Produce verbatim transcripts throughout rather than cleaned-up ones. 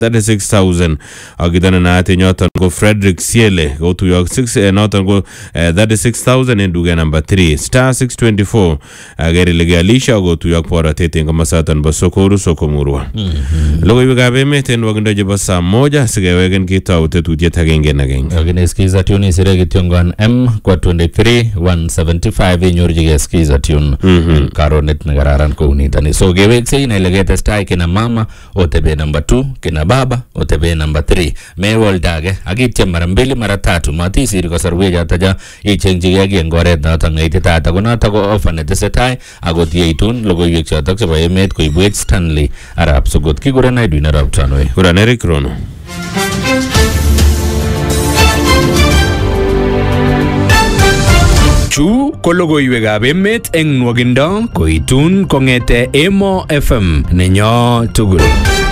thirty-six thousand. Akitana na ati nyoton ko Frederick Siele go to York six noton ko thirty-six thousand in duga number three star six twenty-four ageri legalisha go to York pora tete ngoma satan basokoro sokomurwa. Logo yuga beme ten wagindo je basa moja sigewegen kita utetu jeta genge na genge. Agene skiza tune sirege tiongon M kwa twenty-three one seventy-five inyorjige skiza tune karonet nagararan ko unitani. So gewek se ina legete stai kina mama otebe number two kina baba otebe number three me woldage agitye mara mbili mara tatu matisi riko sarwe jata ja ichenjige agi ngoret na tanga itata kuna tako ofane tesetai agotie itun logo yek chatak seba emet ko ibwet Stanley Arab Sogot kigura na idwina Arab Tanwe kura Eric Rono. Chu ko logoiwekab emet eng nwogindo koitun kongete Emo F M nenyo tugul.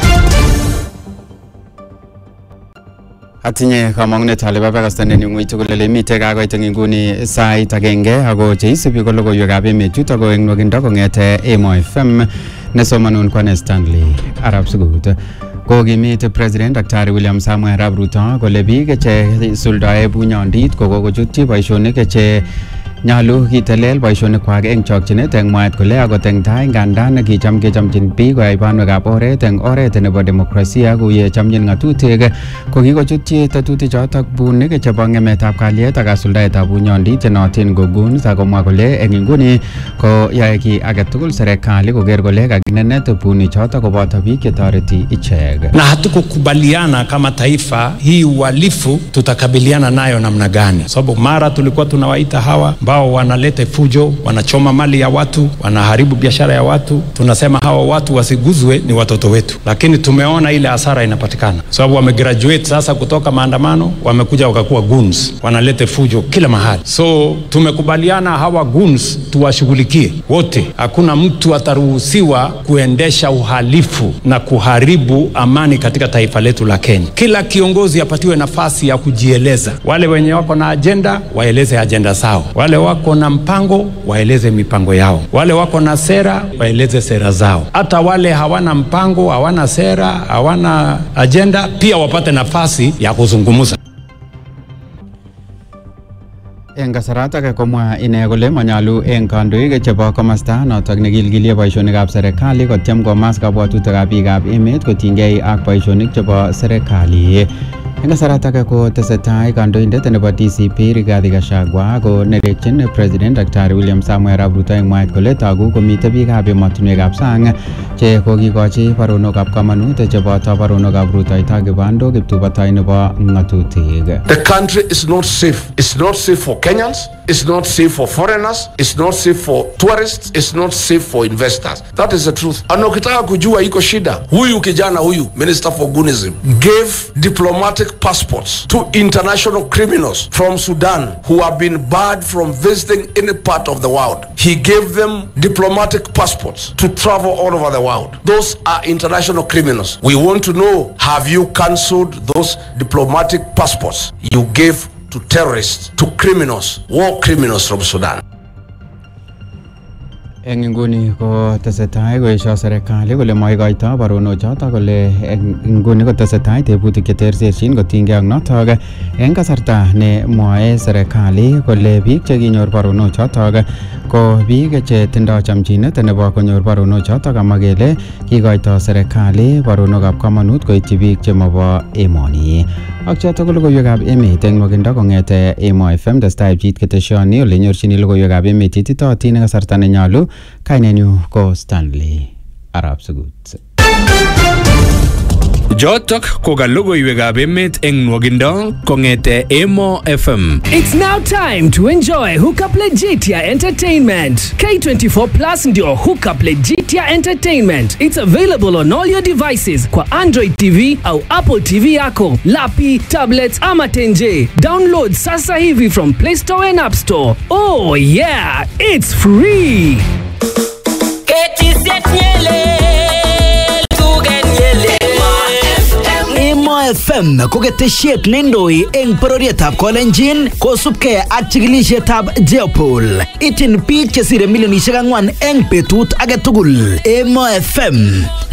Atinye kamangunet ale babakastane ni ngui tugul le mite kakoit eng nguni sait agenge ako cheisubi ko logoiwekab emet chuto ko eng nwogindo kongete Emo F M nesomanun kwa Stanley Arab Sogot. Kokimit President Daktari William Samuel Arap Ruto kole biik che suldae bunyondit ko kokochutyi boisionik che nyalu kitelel boisionik kwak eng chokchinet eng mwaet kole akot eng tai ngandan kicham kechamchin biik koyai banwekab oret eng oret nebo demokrasia kuye chamchin ng'atutik ko kikochutyi tetutik chotok bunik chebo ng'emetab kalyet ak kasuldaetab bunyondit chenootin ko goons akomwa kole eng inguni ko yae ki age tugul serikali koker kole kakinenet bunik chotok koboto biik chetoreti ichek. Na hatukukubaliana kama taifa hii uhalifu tutakabiliana nayo namna gani? Sababu mara tulikuwa tunawaita hawa ambao wanaleta fujo, wanachoma mali ya watu, wanaharibu biashara ya watu. Tunasema hawa watu wasiguzwe ni watoto wetu. Lakini tumeona ile hasara inapatikana. Sababu wamegraduate sasa kutoka maandamano, wamekuja wakakuwa goons, wanaleta fujo kila mahali. So tumekubaliana hawa goons tuwashughulikie wote. Hakuna mtu ataruhusiwa kuendesha uhalifu na kuharibu amani katika taifa letu la Kenya. Kila kiongozi apatiwe nafasi ya kujieleza. Wale wenye wako na agenda waeleze agenda zao. Wale wako na mpango waeleze mipango yao. Wale wako na sera waeleze sera zao. Hata wale hawana mpango, hawana sera, hawana agenda pia wapate nafasi ya kuzungumza. Eng kasarata komwa ine kole manyalu eng kandoik chebo komasta notok nekilgilie boisionikab serikali kotyem komas kabwatutikab biikab emet kotinygei ak boisionik chebo serikali. Eng kasarata ko tesetai kandoindet nebo D C P Rigathi Gachagua ko nerekyin President Daktari William Samuel Arap Ruto eng mwaet kole tagu komite biikab emotinwekab sang che kokikochi baronokab kamanut cheboto baronokab rutoito kibando kiptubotoi nebo ng'atutik. The country is not safe. It's not safe for Kenyans. It's not safe for foreigners. It's not safe for tourists. It's not safe for investors. That is the truth. Anokitaka kujua iko shida. Huyu kijana huyu, Minister for Goonism, gave diplomatic passports to international criminals from Sudan who have been barred from visiting any part of the world. He gave them diplomatic passports to travel all over the world. Those are international criminals. We want to know, have you cancelled those diplomatic passports you gave to terrorists, to criminals, war criminals from Sudan? Eng inguni ko tesetai koesio serikali kole maikoito baronok chotok kole eng inguni ko tesetai tebutik cheterterchin kotinygei ak notok eng kasarta ne mwae serikali kole biik chekinyor baronok chotok ko biik che tindoi chamchinet nebo konyor baronok chotok amwa kele kikoito serikali baronokab kamanut koityi biik chemabo emoni. Ak chotok ko logoiwekab emet eng nwogindo kongete Emo F M testai pchit keteshoni ole nyorchini logoiwekab emet ititootin eng kasarta nenyolu. Kainenyu ko Stanley Arab Sogot. Jotok ko ka logoiwekab emet eng nwogindo kongete Emo F M. It's now time to enjoy Hookup Legitia Entertainment. K twenty-four Plus ndio Hookup Legitia Entertainment. It's available on all your devices kwa Android T V au Apple T V yako, lapi, tablets ama tenje. Download sasa hivi from Play Store and App Store. Oh yeah, it's free. Emo F M ko ketesiet neindoi eng bororietab Kolenjin kosubkei ak chikilisietab Jeopol. Ityin biik chesire milionisiek ang'wan eng betut age tugul. Emo F M